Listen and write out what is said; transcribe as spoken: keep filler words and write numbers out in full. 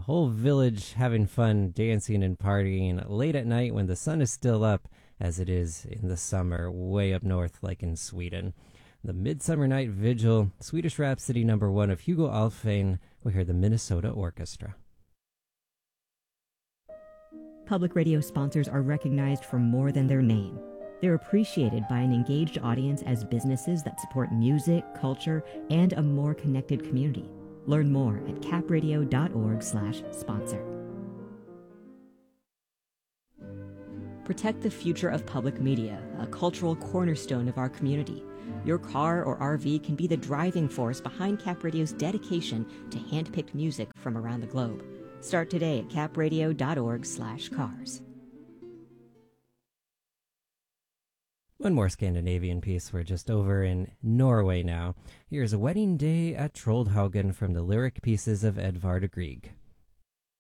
A whole village having fun, dancing and partying late at night when the sun is still up, as it is in the summer way up north like in Sweden. The Midsummer Night Vigil, Swedish Rhapsody number one of Hugo Alfvén. We hear the Minnesota Orchestra. Public radio sponsors are recognized for more than their name. They're appreciated by an engaged audience as businesses that support music, culture, and a more connected community. Learn more at capradio.org slash sponsor. Protect the future of public media, a cultural cornerstone of our community. Your car or R V can be the driving force behind Cap Radio's dedication to hand-picked music from around the globe. Start today at capradio.org slash cars. One more Scandinavian piece. We're just over in Norway now. Here's A Wedding Day at Troldhaugen from the lyric pieces of Edvard Grieg.